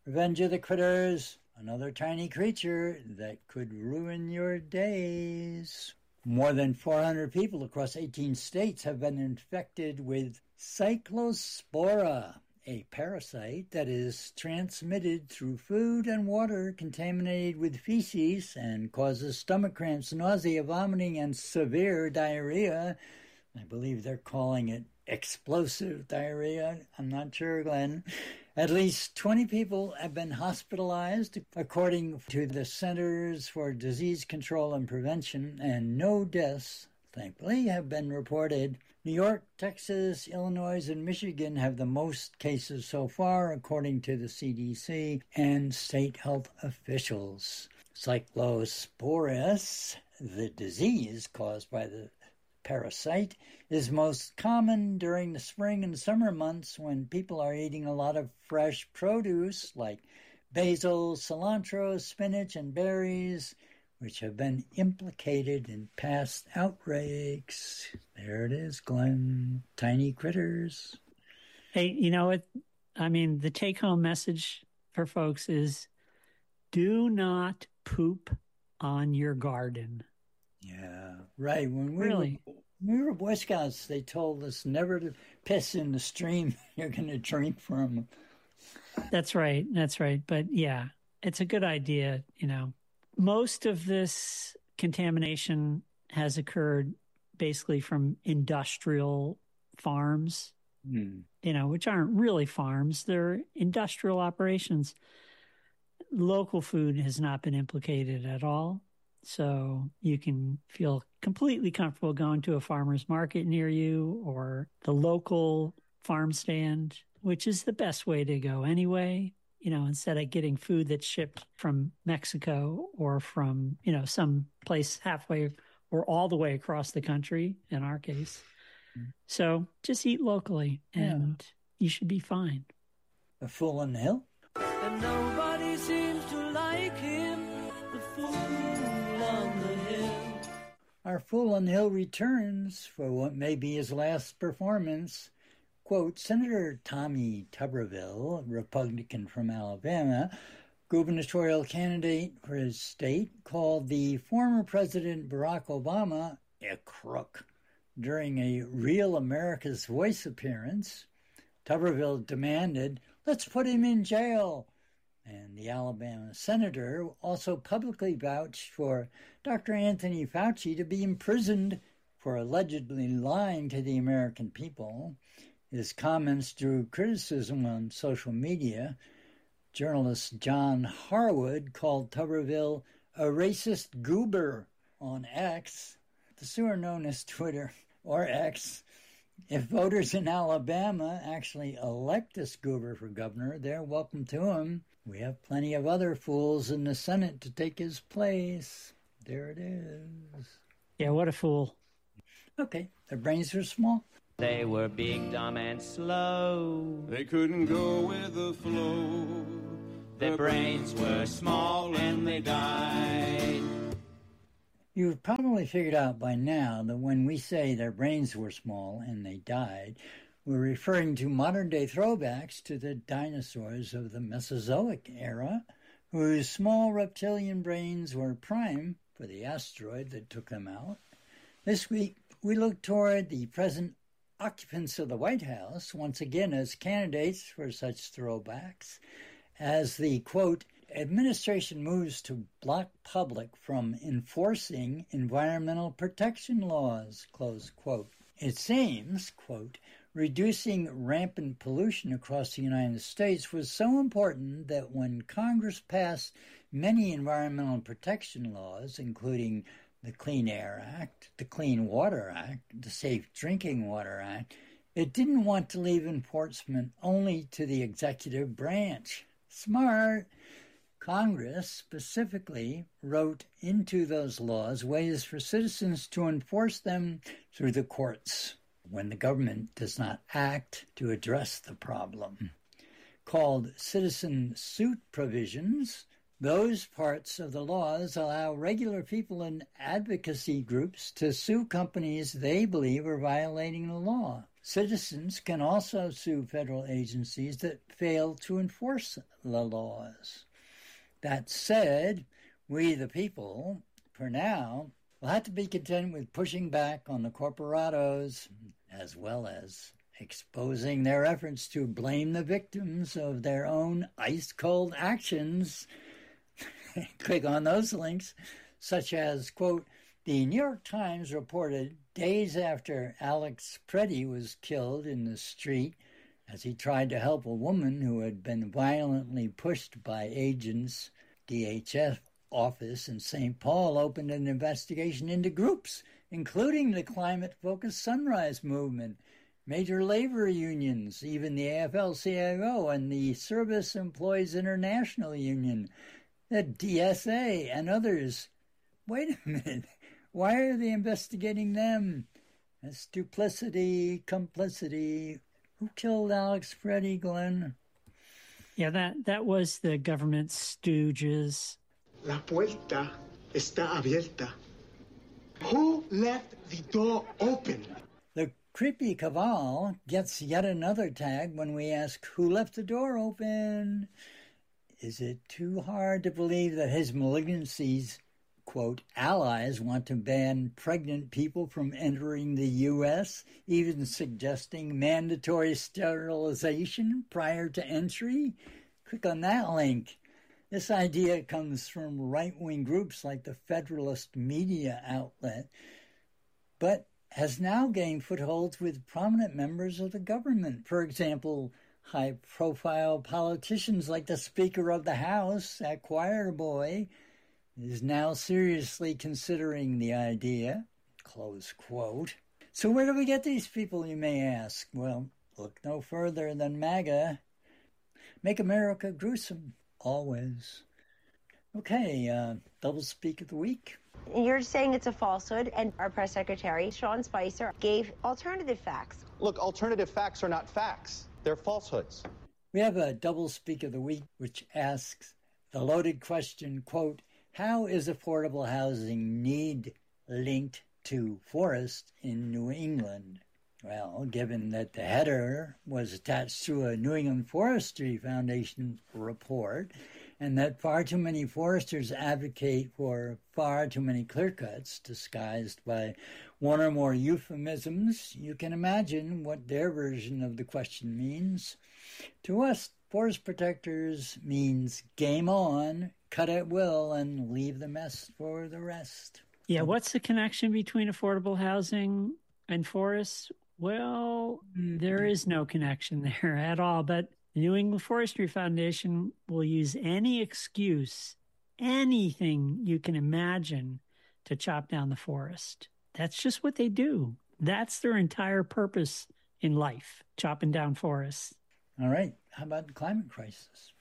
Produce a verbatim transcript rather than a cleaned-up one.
Revenge of the Critters, another tiny creature that could ruin your days. More than four hundred people across eighteen states have been infected with Cyclospora, a parasite that is transmitted through food and water contaminated with feces and causes stomach cramps, nausea, vomiting, and severe diarrhea. I believe they're calling it explosive diarrhea. I'm not sure, Glenn. At least twenty people have been hospitalized, according to the Centers for Disease Control and Prevention, and no deaths, thankfully, have been reported. New York, Texas, Illinois, and Michigan have the most cases so far, according to the C D C and state health officials. Cyclosporus, the disease caused by the parasite, is most common during the spring and summer months when people are eating a lot of fresh produce like basil, cilantro, spinach, and berries, which have been implicated in past outbreaks. There it is, Glenn. Tiny critters. Hey, you know what? I mean, the take-home message for folks is do not poop on your garden. Yeah, right. When we really? were, when we were Boy Scouts, they told us never to piss in the stream you're going to drink from. That's right. That's right. But yeah, it's a good idea. You know, most of this contamination has occurred basically from industrial farms, mm. you know, which aren't really farms. They're industrial operations. Local food has not been implicated at all. So you can feel completely comfortable going to a farmer's market near you or the local farm stand, which is the best way to go anyway. You know, instead of getting food that's shipped from Mexico or from, you know, some place halfway or all the way across the country, in our case. Mm. So just eat locally and yeah. you should be fine. A fool on the hill? And nobody seems to like him, the fool on the hill. Our fool on the hill returns for what may be his last performance. Quote, Senator Tommy Tuberville, Republican from Alabama, gubernatorial candidate for his state, called the former President Barack Obama a crook during a Real America's Voice appearance. Tuberville demanded, let's put him in jail. And the Alabama senator also publicly vouched for Doctor Anthony Fauci to be imprisoned for allegedly lying to the American people. His comments drew criticism on social media. Journalist John Harwood called Tuberville a racist goober on X, the soon known as Twitter, or X. If voters in Alabama actually elect this goober for governor, they're welcome to him. We have plenty of other fools in the Senate to take his place. There it is. Yeah, what a fool. Okay, their brains are small. They were big, dumb, and slow. They couldn't go with the flow. Their brains were small and they died. You've probably figured out by now that when we say their brains were small and they died, we're referring to modern-day throwbacks to the dinosaurs of the Mesozoic era, whose small reptilian brains were prime for the asteroid that took them out. This week, we look toward the present occupants of the White House, once again as candidates for such throwbacks, as the, quote, administration moves to block public from enforcing environmental protection laws, close quote. It seems, quote, reducing rampant pollution across the United States was so important that when Congress passed many environmental protection laws, including the Clean Air Act, the Clean Water Act, the Safe Drinking Water Act, it didn't want to leave enforcement only to the executive branch. Smart. Congress specifically wrote into those laws ways for citizens to enforce them through the courts when the government does not act to address the problem. Called citizen suit provisions, those parts of the laws allow regular people and advocacy groups to sue companies they believe are violating the law. Citizens can also sue federal agencies that fail to enforce the laws. That said, we the people, for now, will have to be content with pushing back on the corporatos, as well as exposing their efforts to blame the victims of their own ice-cold actions. Click on those links, such as, quote, the New York Times reported days after Alex Preddy was killed in the street as he tried to help a woman who had been violently pushed by agents. D H S office in Saint Paul opened an investigation into groups, including the climate-focused Sunrise Movement, major labor unions, even the A F L C I O and the Service Employees International Union, the D S A, and others. Wait a minute. Why are they investigating them? That's duplicity, complicity. Who killed Alex Preddy, Glenn? Yeah, that, that was the government stooges. La puerta está abierta. Who left the door open? The creepy Cabal gets yet another tag when we ask who left the door open. Is it too hard to believe that his malignancies, quote, allies want to ban pregnant people from entering the U S, even suggesting mandatory sterilization prior to entry? Click on that link. This idea comes from right-wing groups like the Federalist Media Outlet, but has now gained footholds with prominent members of the government. For example, high-profile politicians like the Speaker of the House, that choir boy, is now seriously considering the idea, close quote. So where do we get these people, you may ask? Well, look no further than MAGA. Make America gruesome, always. Okay, uh, double speak of the week. You're saying it's a falsehood, and our press secretary, Sean Spicer, gave alternative facts. Look, alternative facts are not facts. They're falsehoods. We have a double speak of the week, which asks the loaded question, quote, how is affordable housing need linked to forest in New England? Well, given that the header was attached to a New England Forestry Foundation report, and that far too many foresters advocate for far too many clear-cuts disguised by one or more euphemisms, you can imagine what their version of the question means. To us, forest protectors means game on, cut at will, and leave the mess for the rest. Yeah, what's the connection between affordable housing and forests? Well, there is no connection there at all, but the New England Forestry Foundation will use any excuse, anything you can imagine, to chop down the forest. That's just what they do. That's their entire purpose in life, chopping down forests. All right. How about the climate crisis?